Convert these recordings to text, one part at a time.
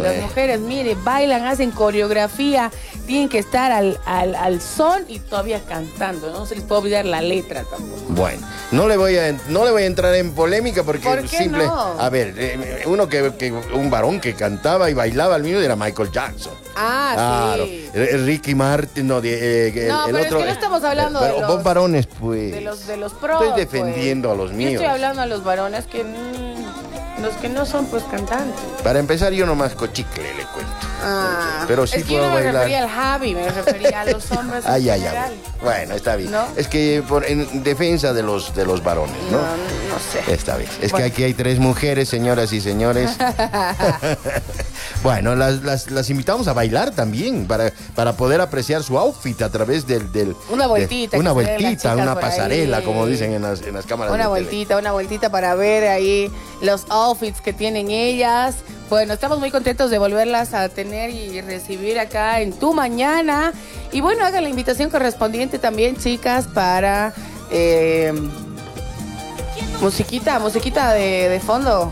Las mujeres, mire, bailan, hacen coreografía, tienen que estar al son y todavía cantando. No se les puede olvidar la letra tampoco. Bueno, no le voy a entrar en polémica porque ¿Por qué simple. no? A ver, un varón que cantaba y bailaba al mismo era Michael Jackson. Claro. Sí. Ricky Martin, No, el pero otro. es que no estamos hablando de los varones, pues. de los pros. Estoy defendiendo a los míos. Yo estoy hablando a los varones que los que no son pues cantantes. Para empezar, yo nomás cochicle le cuento. Pero sí es que puedo yo no me bailar. refería al Javi, me refería a los hombres. Ay. general. Bueno, está bien. ¿No? Es que en defensa de los varones, ¿no? No sé. Está bien. Es que aquí hay 3 mujeres, señoras y señores. Bueno, las invitamos a bailar también para poder apreciar su outfit a través del Una vueltita. una que se den las vueltita, chicas una por pasarela, ahí. como dicen en las cámaras. Una de tele. vueltita para ver ahí los outfits que tienen ellas. Bueno, estamos muy contentos de volverlas a tener y recibir acá en Tu Mañana. Y bueno, hagan la invitación correspondiente también, chicas, para musiquita de fondo.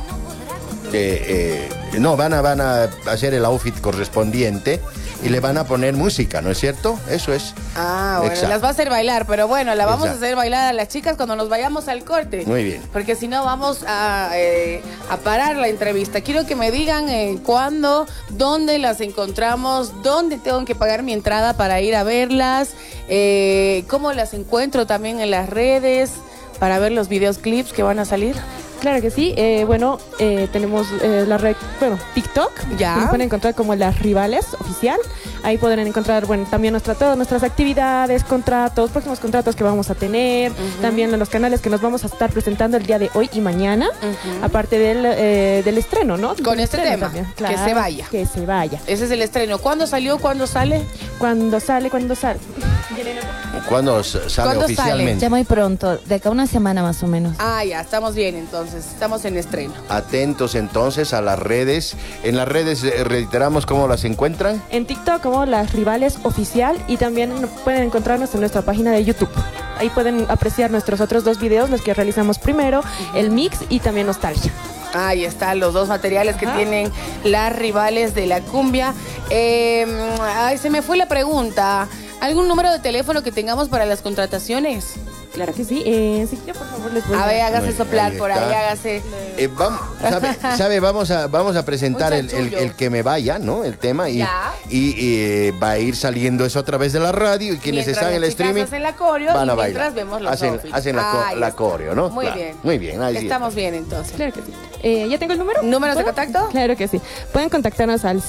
No, van a hacer el outfit correspondiente y le van a poner música, ¿no es cierto? Eso es. Bueno, Exacto. las va a hacer bailar, pero bueno, la vamos Exacto. a hacer bailar a las chicas cuando nos vayamos al corte. Muy bien. Porque si no vamos a parar la entrevista. Quiero que me digan cuándo, dónde las encontramos, dónde tengo que pagar mi entrada para ir a verlas, cómo las encuentro también en las redes para ver los videos clips que van a salir. Claro que sí. Tenemos la red, TikTok. Ya. Nos pueden encontrar como Las Rivales Oficial. Ahí podrán encontrar, también todas nuestras actividades, próximos contratos que vamos a tener. También los canales que nos vamos a estar presentando el día de hoy y mañana. Aparte del estreno, ¿no? Con este tema, también. que Claro, se vaya. Que se vaya. Ese es el estreno. ¿Cuándo salió? ¿Cuándo sale? Cuando sale. ¿Cuándo sale ¿Cuándo oficialmente? Ya muy pronto, de acá una semana más o menos. Ya, estamos bien entonces. Estamos en estreno. Atentos entonces a las redes. En las redes reiteramos cómo las encuentran. En TikTok como Las Rivales Oficial y también pueden encontrarnos en nuestra página de YouTube. Ahí pueden apreciar nuestros otros 2 videos, los que realizamos primero, el mix y también Nostalgia. Ahí están los 2 materiales que tienen las rivales de la cumbia. Se me fue la pregunta. ¿Algún número de teléfono que tengamos para las contrataciones? Claro que sí. Sí, yo por favor les voy A ver, hágase Muy soplar bien, por ahí ahí, está. hágase. ¿Sabe? Vamos a presentar Un chanchullo. el que me vaya, ¿no? El tema Ya. y va a ir saliendo eso a través de la radio y quienes Mientras están en el las chicas streaming hacen la coreo van a y mientras bailar. vemos los outfits. Hacen Ahí la está. coreo, ¿no? Muy Claro. bien. Muy bien. Ahí sí. Estamos bien entonces. Claro que sí. ¿Ya tengo el número? ¿Números de ¿Puedo? contacto? Claro que sí. Pueden contactarnos al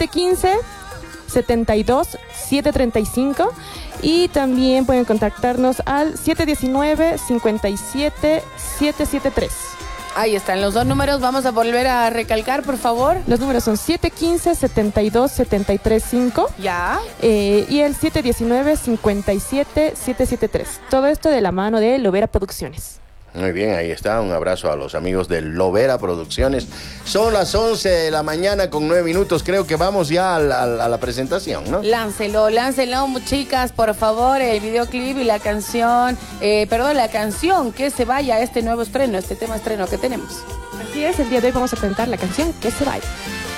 715-72-735 y también pueden contactarnos al 719-57-773. Ahí están los 2 números. Vamos a volver a recalcar, por favor. Los números son 715-72-735 Ya. y el 719-57-773. Todo esto de la mano de Lovera Producciones. Muy bien, ahí está. Un abrazo a los amigos de Lovera Producciones. Son las 11 de la mañana con 9 minutos. Creo que vamos ya a la presentación, ¿no? Láncelo, chicas, por favor, el videoclip y la canción, la canción que se vaya a este nuevo estreno, este tema estreno que tenemos. Así es, el día de hoy vamos a presentar la canción Que se vaya.